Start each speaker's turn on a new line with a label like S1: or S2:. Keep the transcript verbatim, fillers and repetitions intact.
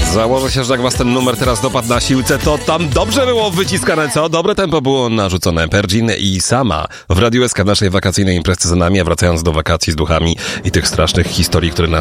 S1: Założę się, że jak was ten numer teraz dopadł na siłce, to tam dobrze było wyciskane, co? Dobre tempo było narzucone. Perdzin i Sama w Radiu S K w naszej wakacyjnej imprezie za nami, a wracając do wakacji z duchami i tych strasznych historii, które nas